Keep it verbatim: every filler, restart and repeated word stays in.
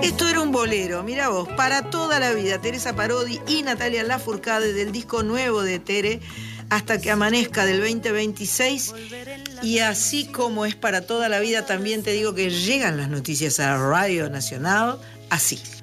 Esto era un bolero, mira vos, para toda la vida. Teresa Parodi y Natalia Lafourcade del disco nuevo de Tere, Hasta que amanezca, del veinte veintiséis. Y así como es para toda la vida, también te digo que llegan las noticias a Radio Nacional así.